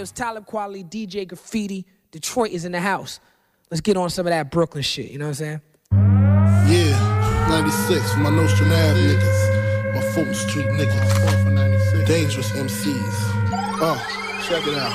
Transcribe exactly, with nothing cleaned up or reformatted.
It's Talib Kweli, D J Graffiti. Detroit is in the house. Let's get on some of that Brooklyn shit, you know what I'm saying? Yeah, ninety-six for my Nostrand Ave niggas. My Fulton Street niggas. Dangerous M Cs. Oh, check it out.